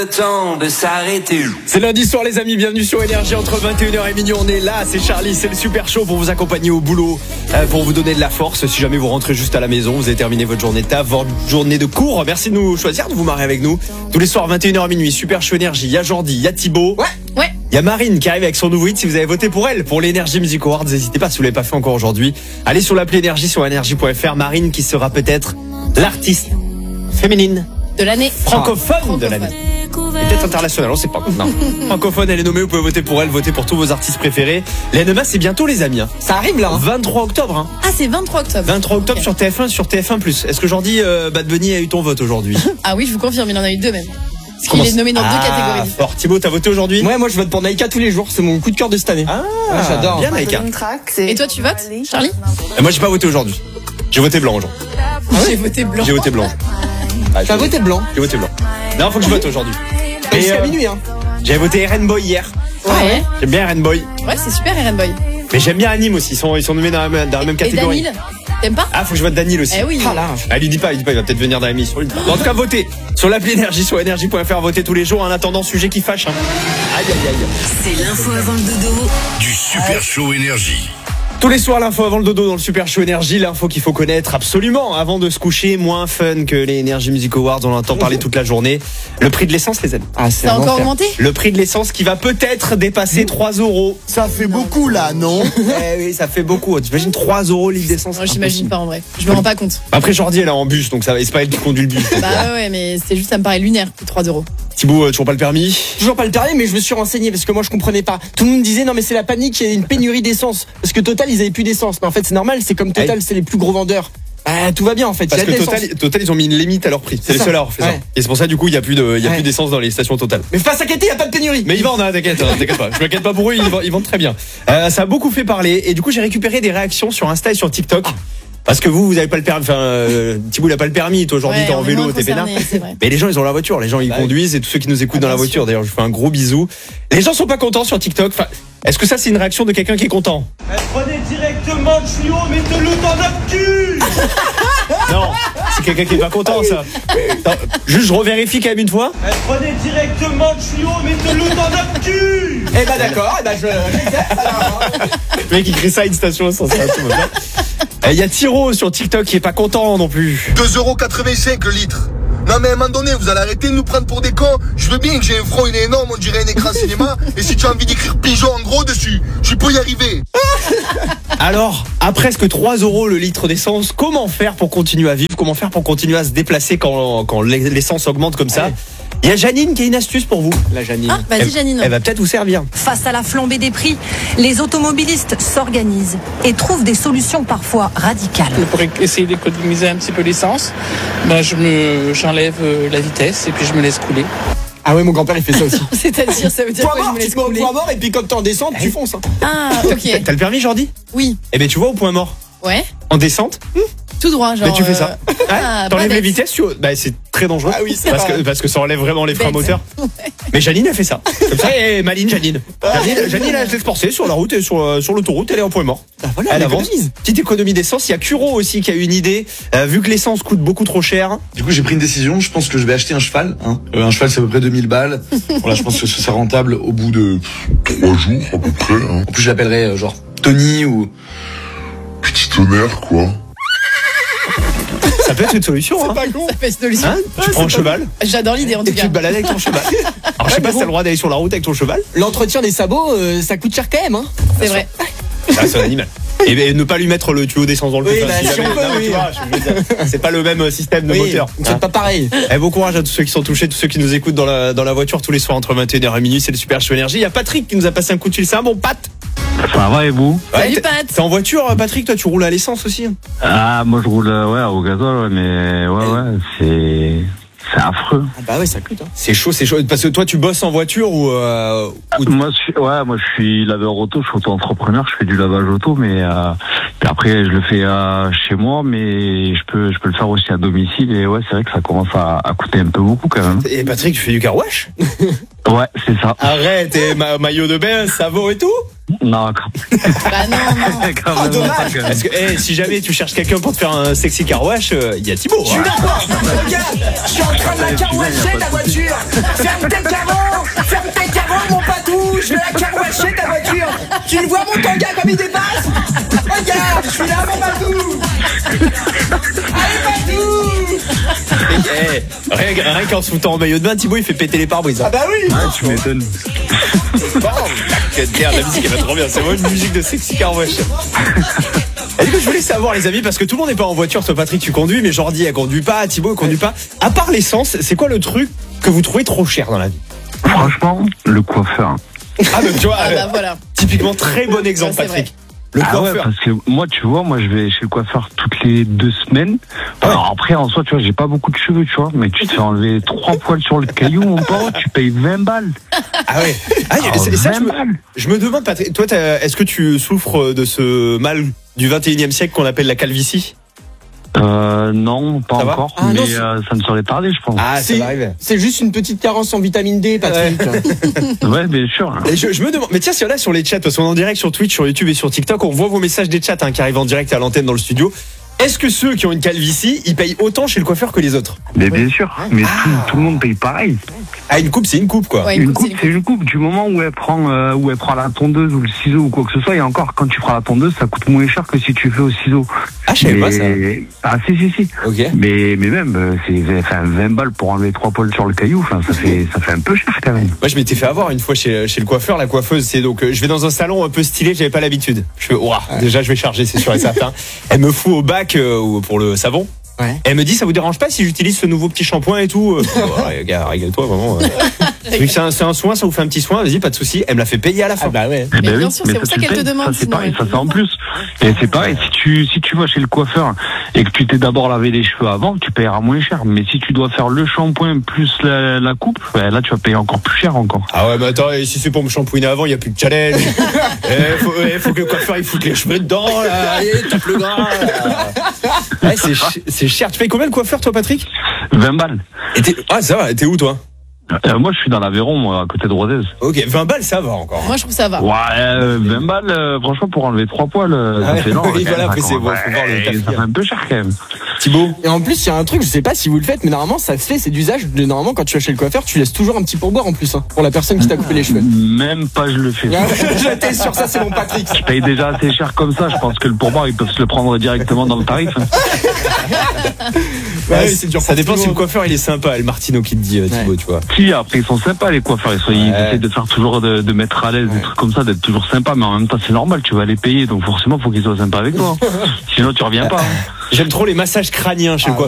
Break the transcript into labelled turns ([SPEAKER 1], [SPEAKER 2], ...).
[SPEAKER 1] Temps de s'arrêter.
[SPEAKER 2] C'est lundi soir les amis, bienvenue sur Énergie entre 21h et minuit. On est là, c'est Charlie, c'est le super show pour vous accompagner au boulot, pour vous donner de la force. Si jamais vous rentrez juste à la maison, vous avez terminé votre journée de taf, votre journée de cours. Merci de nous choisir, de vous marrer avec nous. Tous les soirs 21h à minuit, super show Énergie. Il y a Jordi, il y a Thibaut.
[SPEAKER 3] Ouais.
[SPEAKER 2] Il y a Marine qui arrive avec son nouveau hit. Si vous avez voté pour elle, pour l'Energy Music Awards, n'hésitez pas si vous l'avez pas fait encore aujourd'hui. Allez sur l'appli Énergie sur énergie.fr. Marine qui sera peut-être l'artiste féminine
[SPEAKER 3] de l'année.
[SPEAKER 2] Francophone de l'année. Peut-être international, on sait pas. Non. Francophone, elle est nommée, vous pouvez voter pour elle, voter pour tous vos artistes préférés. L'NMA, c'est bientôt les amis.
[SPEAKER 4] Ça arrive là.
[SPEAKER 2] 23 octobre.
[SPEAKER 3] Ah, c'est 23 octobre.
[SPEAKER 2] 23 octobre
[SPEAKER 3] Okay.
[SPEAKER 2] sur TF1, sur TF1+. Est-ce que Jordi Bad Bunny a eu ton vote aujourd'hui?
[SPEAKER 3] Ah oui, je vous confirme, il en a eu deux même. Parce qu'il est nommé dans deux catégories.
[SPEAKER 2] Fort. Thibaut, t'as voté aujourd'hui?
[SPEAKER 4] Ouais, moi je vote pour Naïka tous les jours, c'est mon coup de cœur de cette année.
[SPEAKER 2] Ah,
[SPEAKER 4] ouais, j'adore.
[SPEAKER 2] Bien Naïka.
[SPEAKER 3] Et toi, tu votes, Charlie?
[SPEAKER 2] Moi, j'ai pas voté aujourd'hui. J'ai voté blanc aujourd'hui.
[SPEAKER 3] J'ai voté blanc.
[SPEAKER 2] J'ai voté blanc.
[SPEAKER 4] T'as voté blanc?
[SPEAKER 2] J'ai voté blanc. Non, faut que je vote aujourd'hui.
[SPEAKER 4] Et c'est à minuit, hein.
[SPEAKER 2] J'avais voté Eren Boy hier.
[SPEAKER 3] Ouais.
[SPEAKER 2] J'aime bien Eren Boy.
[SPEAKER 3] Ouais, c'est super, Eren Boy.
[SPEAKER 2] Mais j'aime bien Anime aussi. Ils sont nommés dans la même catégorie.
[SPEAKER 3] Et Danil, t'aimes pas?
[SPEAKER 2] Ah, faut que je vote Danil aussi.
[SPEAKER 3] Eh oui.
[SPEAKER 4] Ah là.
[SPEAKER 2] Ah, lui dit pas, il va peut-être venir dans la mission. En tout cas, votez sur l'appli Énergie, sur énergie.fr, votez tous les jours. En attendant, sujet qui fâche. Hein. Aïe, aïe, aïe.
[SPEAKER 5] C'est l'info avant le dodo.
[SPEAKER 6] Du Super Show Énergie.
[SPEAKER 2] Tous les soirs, l'info avant le dodo dans le Super Show Énergie, l'info qu'il faut connaître absolument avant de se coucher, moins fun que les Energy Music Awards, on entend parler toute la journée. Le prix de l'essence, les amis.
[SPEAKER 4] Ah, c'est
[SPEAKER 3] Ça a encore augmenté?
[SPEAKER 2] Le prix de l'essence qui va peut-être dépasser 3 €.
[SPEAKER 7] Ça fait beaucoup là, non?
[SPEAKER 2] Eh oui, ça fait beaucoup. T'imagines 3 € litre d'essence?
[SPEAKER 3] Moi, j'imagine pas en vrai. Je me rends pas compte.
[SPEAKER 2] Après, Jordi, elle est en bus, donc ça va. C'est pas elle qui conduit le bus.
[SPEAKER 3] Bah ouais, mais c'est juste, ça me paraît lunaire, 3 €.
[SPEAKER 2] Thibaut, toujours pas le permis?
[SPEAKER 4] Toujours pas le permis, mais je me suis renseigné parce que moi je comprenais pas. Tout le monde disait non mais c'est la panique, il y a une pénurie d'essence. Parce que Total ils avaient plus d'essence. Mais en fait c'est normal, c'est comme Total, c'est les plus gros vendeurs. Ah, tout va bien en fait.
[SPEAKER 2] Parce
[SPEAKER 4] il y a
[SPEAKER 2] que
[SPEAKER 4] de l'essence.
[SPEAKER 2] Total, ils ont mis une limite à leur prix. C'est les
[SPEAKER 4] ça.
[SPEAKER 2] seuls à avoir fait ça.
[SPEAKER 4] Ouais.
[SPEAKER 2] Et c'est pour ça, du coup, il y a plus d'essence dans les stations Total.
[SPEAKER 4] Mais faut pas s'inquiéter, il y a pas de pénurie.
[SPEAKER 2] Mais ils vendent, hein, t'inquiète pas. Je m'inquiète pas pour eux, ils vendent très bien. Ça a beaucoup fait parler. Et du coup, j'ai récupéré des réactions sur Insta et sur TikTok. Parce que vous avez pas le permis. Enfin, Thibaut, il a pas le permis. Toi, aujourd'hui,
[SPEAKER 3] Ouais,
[SPEAKER 2] t'es en
[SPEAKER 3] on est
[SPEAKER 2] vélo,
[SPEAKER 3] moins
[SPEAKER 2] t'es peinard.
[SPEAKER 3] concernés, c'est vrai.
[SPEAKER 2] Mais les gens, ils ont la voiture. Les gens, ils conduisent. Et tous ceux qui nous écoutent dans la
[SPEAKER 3] bien
[SPEAKER 2] voiture.
[SPEAKER 3] sûr.
[SPEAKER 2] D'ailleurs, je fais un gros bisou. Les gens sont pas contents sur TikTok. Enfin, est-ce que ça, c'est une réaction de quelqu'un qui est content?
[SPEAKER 8] Prenez directement le tuyau, mettez-le dans notre cul.
[SPEAKER 2] Non, c'est quelqu'un qui est pas content, ça. Non, juste, je revérifie quand même une fois.
[SPEAKER 8] Prenez directement le tuyau, mettez-le dans notre cul.
[SPEAKER 4] Eh bah d'accord, eh bah j'accepte alors.
[SPEAKER 2] Le mec, il crée ça à une station essence. Il y a Tiro sur TikTok qui est pas content non plus.
[SPEAKER 7] 2,85 € le litre. Non mais à un moment donné, vous allez arrêter de nous prendre pour des cons. Je veux bien que j'ai un front, il est énorme, on dirait un écran cinéma. Et si tu as envie d'écrire pigeon en gros dessus, je peux y arriver.
[SPEAKER 2] Alors, à presque 3 € le litre d'essence, comment faire pour continuer à vivre? Comment faire pour continuer à se déplacer quand l'essence augmente comme ça? Il y a Janine qui a une astuce pour vous. La Janine.
[SPEAKER 3] Ah, vas-y, Janine.
[SPEAKER 2] Elle va peut-être vous servir.
[SPEAKER 5] Face à la flambée des prix, les automobilistes s'organisent et trouvent des solutions parfois radicales.
[SPEAKER 9] Pour essayer d'économiser un petit peu l'essence, j'enlève la vitesse et puis je me laisse couler.
[SPEAKER 4] Ah ouais, mon grand-père il fait ça aussi.
[SPEAKER 3] C'est-à-dire, ça veut dire
[SPEAKER 4] Point
[SPEAKER 3] quoi? Je
[SPEAKER 4] mort,
[SPEAKER 3] me
[SPEAKER 4] tu
[SPEAKER 3] laisse
[SPEAKER 4] te mets au
[SPEAKER 3] couler.
[SPEAKER 4] point mort et puis quand t'es en descente, tu fonces. Hein.
[SPEAKER 3] Ah, ok.
[SPEAKER 2] T'as le permis, Jordi?
[SPEAKER 3] Oui.
[SPEAKER 2] Eh ben, tu vois au point mort.
[SPEAKER 3] Ouais.
[SPEAKER 2] En descente,
[SPEAKER 3] Tout droit, genre.
[SPEAKER 2] mais tu fais ça.
[SPEAKER 3] Ah,
[SPEAKER 2] T'enlèves
[SPEAKER 3] pas
[SPEAKER 2] les
[SPEAKER 3] bête.
[SPEAKER 2] vitesses, bah, c'est très dangereux.
[SPEAKER 4] Ah oui, c'est
[SPEAKER 2] parce
[SPEAKER 4] vrai.
[SPEAKER 2] que ça enlève vraiment les freins
[SPEAKER 3] Bête.
[SPEAKER 2] moteurs. Mais Janine a fait ça. Comme ça, et Maline, Janine, elle s'est forcée sur la route et sur l'autoroute, elle est en point mort.
[SPEAKER 4] Voilà,
[SPEAKER 2] Elle
[SPEAKER 4] elle
[SPEAKER 2] avance.
[SPEAKER 4] économise.
[SPEAKER 2] Petite économie d'essence. Il y a Curo aussi qui a eu une idée. Vu que l'essence coûte beaucoup trop cher.
[SPEAKER 10] Du coup, j'ai pris une décision. Je pense que je vais acheter un cheval. Un cheval, c'est à peu près 2000 balles. Voilà, je pense que ce sera rentable au bout de
[SPEAKER 7] 3 jours à peu près, hein.
[SPEAKER 10] En plus, je l'appellerai genre Tony ou...
[SPEAKER 7] Petit tonnerre, quoi.
[SPEAKER 2] Ça peut être une solution. Hein.
[SPEAKER 4] Pas con.
[SPEAKER 3] Ça fait solution.
[SPEAKER 2] Hein, tu prends un cheval
[SPEAKER 3] J'adore l'idée en
[SPEAKER 2] et
[SPEAKER 3] tout
[SPEAKER 2] tu te
[SPEAKER 3] cas.
[SPEAKER 2] balades avec ton cheval. Alors je sais pas si t'as le droit d'aller sur la route avec ton cheval.
[SPEAKER 4] L'entretien des sabots, ça coûte cher quand même. Hein.
[SPEAKER 3] C'est vrai.
[SPEAKER 2] Ah, c'est un animal. Et ne pas lui mettre le tuyau d'essence dans le
[SPEAKER 4] Oui,
[SPEAKER 2] cul.
[SPEAKER 4] bah,
[SPEAKER 2] Si
[SPEAKER 4] si
[SPEAKER 2] jamais-
[SPEAKER 4] on peut,
[SPEAKER 2] non, mais
[SPEAKER 4] oui.
[SPEAKER 2] tu vois, je veux dire, c'est pas le même système de
[SPEAKER 4] Oui,
[SPEAKER 2] moteur.
[SPEAKER 4] c'est pas pareil.
[SPEAKER 2] Bon courage à tous ceux qui sont touchés, tous ceux qui nous écoutent dans la voiture tous les soirs entre 21h et minuit. C'est le Super Show Énergie. Il y a Patrick qui nous a passé un coup de fil. C'est un bon Pat.
[SPEAKER 11] Ça va et vous?
[SPEAKER 3] Salut,
[SPEAKER 2] t'es-
[SPEAKER 3] Pat.
[SPEAKER 2] T'es en voiture, Patrick? Toi, tu roules à l'essence aussi?
[SPEAKER 11] Ah, moi je roule au gazole, ouais, mais c'est affreux.
[SPEAKER 4] Ah bah ouais, ça coûte. Hein.
[SPEAKER 2] C'est chaud. Parce que toi, tu bosses en voiture ou
[SPEAKER 11] Moi je suis laveur auto, je suis auto-entrepreneur, je fais du lavage auto, mais puis après je le fais chez moi, mais je peux le faire aussi à domicile, et ouais, c'est vrai que ça commence à coûter un peu beaucoup quand même.
[SPEAKER 2] Et Patrick, tu fais du car wash?
[SPEAKER 11] Ouais, c'est ça.
[SPEAKER 2] Arrête, et maillot de bain, savon et tout?
[SPEAKER 11] Non,
[SPEAKER 3] Bah non.
[SPEAKER 11] quand même pas, quand même.
[SPEAKER 2] Parce que si jamais tu cherches quelqu'un pour te faire un sexy car wash, il y a Thibaut.
[SPEAKER 4] Je suis là, quoi. Regarde, je suis en train de la carouacher ta voiture. Ferme tes carreaux, mon patou. Je vais la carouacher ta voiture. Tu le vois mon tanga comme il dépasse? Regarde, je suis là, mon patou. Allez, patou.
[SPEAKER 2] Rien qu'en se foutant en maillot de bain, Thibaut il fait péter les pare-brises.
[SPEAKER 4] Ah bah oui.
[SPEAKER 11] Tu m'étonnes.
[SPEAKER 2] La musique elle va trop bien, c'est vraiment une musique de sexy car wash. Et du coup, je voulais savoir les amis, parce que tout le monde n'est pas en voiture. Toi Patrick tu conduis, mais Jordi elle conduit pas, Thibaut elle conduit pas. À part l'essence, c'est quoi le truc que vous trouvez trop cher dans la vie?
[SPEAKER 11] Franchement, le coiffeur.
[SPEAKER 2] Ah donc tu vois,
[SPEAKER 3] Ah bah voilà.
[SPEAKER 2] typiquement très bon exemple
[SPEAKER 3] Ça, c'est
[SPEAKER 2] Patrick. Le
[SPEAKER 11] Ah ouais,
[SPEAKER 2] coiffeur.
[SPEAKER 11] parce que moi, tu vois, je vais chez le coiffeur toutes les 2 semaines. Alors après, en soi, tu vois, j'ai pas beaucoup de cheveux, tu vois, mais tu te fais enlever 3 poils sur le caillou, mon pote, tu payes 20 balles.
[SPEAKER 2] Ah ouais. Ah, et ça,
[SPEAKER 11] 20 balles.
[SPEAKER 2] je me demande, Patrick, toi, est-ce que tu souffres de ce mal du 21e siècle qu'on appelle la calvitie?
[SPEAKER 11] Non, pas
[SPEAKER 2] Ça va
[SPEAKER 11] encore,
[SPEAKER 4] Ah,
[SPEAKER 11] mais
[SPEAKER 4] non,
[SPEAKER 11] ça ne saurait tarder, je pense.
[SPEAKER 2] Ah, ça va arriver.
[SPEAKER 4] C'est juste une petite carence en vitamine D, Patrick.
[SPEAKER 11] Ouais, bien sûr.
[SPEAKER 2] Et je me demande, mais tiens, si on est sur les chats, parce qu'on est en direct sur Twitch, sur YouTube et sur TikTok, on voit vos messages des chats qui arrivent en direct à l'antenne dans le studio. Est-ce que ceux qui ont une calvitie, ils payent autant chez le coiffeur que les autres?
[SPEAKER 11] Mais bien sûr, mais tout le monde paye pareil.
[SPEAKER 2] Ah, une coupe, c'est une coupe, quoi.
[SPEAKER 3] Ouais,
[SPEAKER 11] Une coupe, c'est une coupe. Du moment où elle prend la tondeuse ou le ciseau ou quoi que ce soit, et encore, quand tu prends la tondeuse, ça coûte moins cher que si tu fais au ciseau.
[SPEAKER 2] Ah, je savais pas ça.
[SPEAKER 11] Ah, si.
[SPEAKER 2] Ok.
[SPEAKER 11] Mais même, c'est 20 balles pour enlever 3 poils sur le caillou, enfin, ça fait un peu cher quand même.
[SPEAKER 2] Moi, je m'étais fait avoir une fois chez le coiffeur. La coiffeuse, c'est donc, je vais dans un salon un peu stylé, j'avais pas l'habitude. Je fais, ouah, déjà, je vais charger, c'est sûr et certain. Elle me fout au bac pour le savon.
[SPEAKER 4] Ouais.
[SPEAKER 2] Elle me dit, ça vous dérange pas si j'utilise ce nouveau petit shampoing et tout? Gars, régale-toi, vraiment. Vu que c'est un soin, ça vous fait un petit soin, vas-y, pas de souci. Elle me l'a fait payer à la fin.
[SPEAKER 4] Ah bah ouais.
[SPEAKER 3] Mais
[SPEAKER 11] Ben
[SPEAKER 3] bien
[SPEAKER 11] oui,
[SPEAKER 3] sûr,
[SPEAKER 11] mais
[SPEAKER 3] c'est pour ça
[SPEAKER 11] tu
[SPEAKER 3] qu'elle
[SPEAKER 11] le
[SPEAKER 3] te
[SPEAKER 11] payes.
[SPEAKER 3] demande.
[SPEAKER 11] Ça, c'est
[SPEAKER 3] sinon,
[SPEAKER 11] pareil,
[SPEAKER 3] elle-
[SPEAKER 11] ça c'est en plus. Et c'est pareil, si tu vas chez le coiffeur et que tu t'es d'abord lavé les cheveux avant, tu payeras moins cher. Mais si tu dois faire le shampoing plus la coupe, ben là tu vas payer encore plus cher encore.
[SPEAKER 2] Ah ouais, mais attends, et si c'est pour me shampouiner avant, il y a plus de challenge. Faut que le coiffeur il foute les cheveux dedans, là. Allez, tape le gras. Ouais, c'est cher. Tu payes combien le coiffeur, toi, Patrick?
[SPEAKER 11] 20 balles.
[SPEAKER 2] Ah, ça va, t'es où, toi?
[SPEAKER 11] Moi je suis dans l'Aveyron, moi, à côté de Rodez.
[SPEAKER 2] Ok, 20 balles, ça va encore.
[SPEAKER 3] Moi, je trouve ça va.
[SPEAKER 11] Ouais, 20 balles, franchement, pour enlever 3 poils,
[SPEAKER 2] Ah ouais,
[SPEAKER 11] ça fait long.
[SPEAKER 2] oui,
[SPEAKER 11] quand
[SPEAKER 2] voilà,
[SPEAKER 11] même,
[SPEAKER 2] après,
[SPEAKER 11] ça
[SPEAKER 2] c'est
[SPEAKER 11] commence-
[SPEAKER 2] bon, faut voir le
[SPEAKER 11] ouais,
[SPEAKER 2] taf.
[SPEAKER 11] ça fait un peu cher quand même.
[SPEAKER 2] Thibaut?
[SPEAKER 4] Et en plus, il y a un truc, je sais pas si vous le faites, mais normalement, ça se fait, c'est d'usage. Normalement, quand tu vas chez le coiffeur, tu laisses toujours un petit pourboire en plus, hein, pour la personne qui t'a coupé les cheveux.
[SPEAKER 11] Même pas je le fais.
[SPEAKER 4] J'étais sur ça, c'est mon Patrick.
[SPEAKER 11] Je paye déjà assez cher comme ça, je pense que le pourboire, ils peuvent se le prendre directement dans le tarif.
[SPEAKER 2] Ouais,
[SPEAKER 4] c'est dur
[SPEAKER 2] ça
[SPEAKER 4] pour
[SPEAKER 2] dépend
[SPEAKER 4] tout
[SPEAKER 2] si
[SPEAKER 4] le
[SPEAKER 2] le
[SPEAKER 4] monde.
[SPEAKER 2] coiffeur il est sympa, le Martino qui te dit, Thibaut, tu vois.
[SPEAKER 11] Si, après, ils sont sympas, les coiffeurs. Ils essaient de faire toujours de mettre à l'aise des trucs comme ça, d'être toujours sympa, mais en même temps, c'est normal, tu vas les payer, donc forcément, faut qu'ils soient sympas avec toi. Sinon, tu reviens pas.
[SPEAKER 2] J'aime trop les massages crâniens chez le
[SPEAKER 4] Ah ouais.